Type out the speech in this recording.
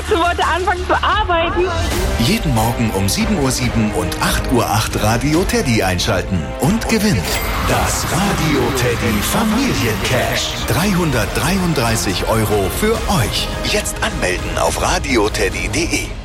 dazu wollte anfangen zu arbeiten. Jeden Morgen um 7:07 Uhr und 8:08 Uhr Radio Teddy einschalten und gewinnen. Das Radio Teddy Familiencash. 333 € für euch. Jetzt anmelden auf radioteddy.de.